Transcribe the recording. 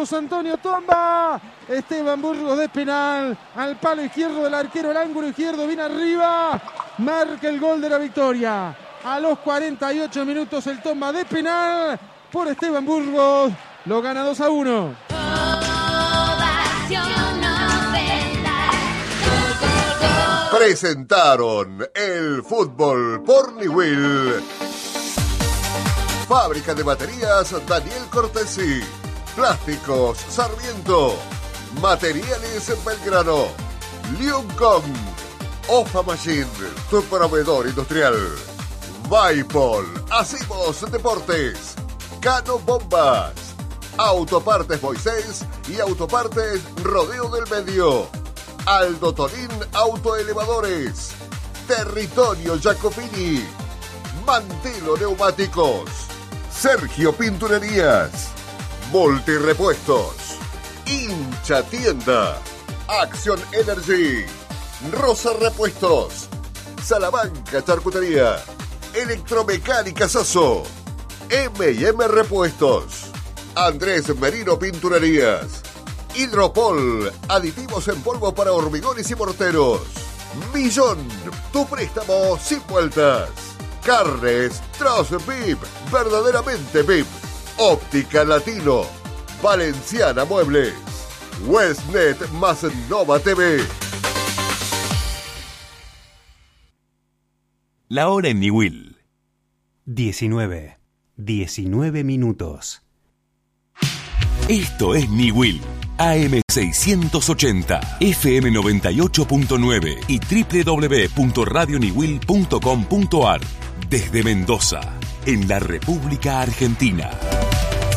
Carlos Antonio Tomba. Esteban Burgos de penal al palo izquierdo del arquero, el ángulo izquierdo, viene arriba, marca el gol de la victoria. A los 48 minutos el Tomba de penal por Esteban Burgos, lo gana 2-1. Presentaron el fútbol por Niwil. Fábrica de baterías Daniel Cortesi. Plásticos Sarmiento. Materiales Belgrano. Liuncon. Ofa Machine, tu proveedor industrial. Vaipol. Hacemos deportes. Cano Bombas. Autopartes Moisés y Autopartes Rodeo del Medio. Aldo Torín Autoelevadores. Territorio Jacopini. Mantelo Neumáticos. Sergio Pinturerías. Multirepuestos. Hincha Tienda. Action Energy. Rosa Repuestos. Salamanca Charcutería. Electromecánica Sasso. M&M Repuestos. Andrés Merino Pinturerías. Hidropol, aditivos en polvo para hormigones y morteros. Millón, tu préstamo sin vueltas. Carnes Troz VIP, verdaderamente VIP. Óptica Latino, Valenciana Muebles. Westnet más Nova TV. La hora en Niwil. 19 minutos. Esto es Niwil. AM 680, FM 98.9 y www.radioniwil.com.ar. Desde Mendoza, en la República Argentina.